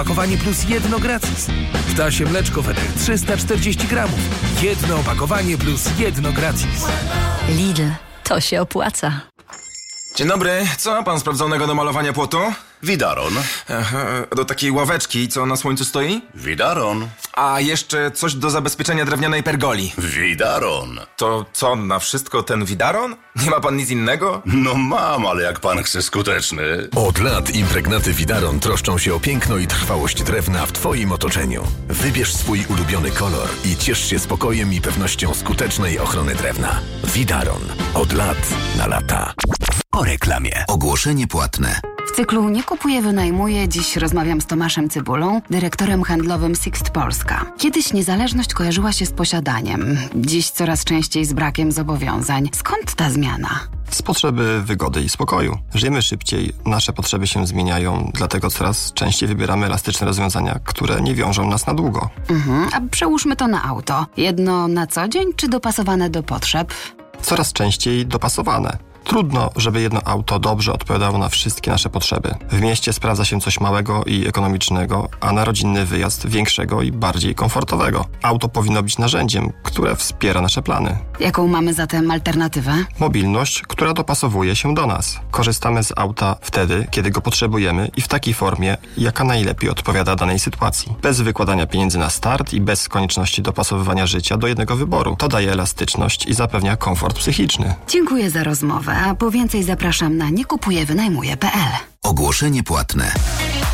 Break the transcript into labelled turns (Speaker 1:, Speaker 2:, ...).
Speaker 1: Opakowanie plus jedno gratis. Ptasie mleczko Wedel 340 gramów. Jedno opakowanie plus jedno gratis.
Speaker 2: Lidl, to się opłaca.
Speaker 3: Dzień dobry, co ma pan sprawdzonego do malowania płotu?
Speaker 4: Widaron.
Speaker 3: Aha, do takiej ławeczki, co na słońcu stoi?
Speaker 4: Widaron.
Speaker 3: A jeszcze coś do zabezpieczenia drewnianej pergoli.
Speaker 4: Widaron.
Speaker 3: To co, na wszystko ten widaron? Nie ma pan nic innego?
Speaker 4: No mam, ale jak pan chce skuteczny.
Speaker 5: Od lat impregnaty Widaron troszczą się o piękno i trwałość drewna w Twoim otoczeniu. Wybierz swój ulubiony kolor i ciesz się spokojem i pewnością skutecznej ochrony drewna. Widaron. Od lat na lata.
Speaker 6: Po reklamie. Ogłoszenie płatne.
Speaker 7: W cyklu Nie kupuję, wynajmuję dziś rozmawiam z Tomaszem Cybulą, dyrektorem handlowym Sixt Polska. Kiedyś niezależność kojarzyła się z posiadaniem, dziś coraz częściej z brakiem zobowiązań. Skąd ta zmiana?
Speaker 8: Z potrzeby wygody i spokoju. Żyjemy szybciej, nasze potrzeby się zmieniają, dlatego coraz częściej wybieramy elastyczne rozwiązania, które nie wiążą nas na długo.
Speaker 7: A przełóżmy to na auto. Jedno na co dzień, czy dopasowane do potrzeb?
Speaker 8: Coraz częściej dopasowane. Trudno, żeby jedno auto dobrze odpowiadało na wszystkie nasze potrzeby. W mieście sprawdza się coś małego i ekonomicznego, a na rodzinny wyjazd większego i bardziej komfortowego. Auto powinno być narzędziem, które wspiera nasze plany.
Speaker 7: Jaką mamy zatem alternatywę?
Speaker 8: Mobilność, która dopasowuje się do nas. Korzystamy z auta wtedy, kiedy go potrzebujemy i w takiej formie, jaka najlepiej odpowiada danej sytuacji. Bez wykładania pieniędzy na start i bez konieczności dopasowywania życia do jednego wyboru. To daje elastyczność i zapewnia komfort psychiczny.
Speaker 7: Dziękuję za rozmowę, a po więcej zapraszam na niekupujewynajmuję.pl.
Speaker 6: Ogłoszenie płatne.